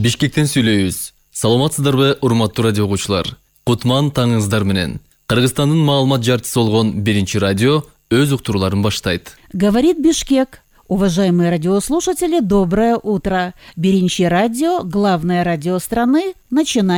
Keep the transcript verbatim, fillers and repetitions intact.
Бишкектен сүйлөйбүз. Саламатсыздарбы, урматтуу радио окуучулар? Кутман таңыңыздар менен. Кыргызстандын маалымат жарчысы болгон биринчи радио өз уктурууларын баштайт. Говорит Бишкек. Уважаемые радиослушатели, доброе утро. Биринчи радио, главное радио страны, начинает.